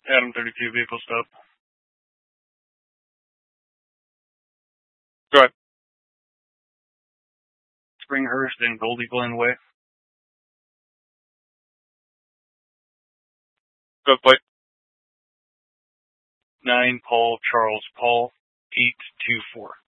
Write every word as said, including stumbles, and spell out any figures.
Adam thirty-two, vehicle stop. Go ahead. Springhurst and Goldie Glen Way. Go plate. Nine Paul Charles Paul eight two four.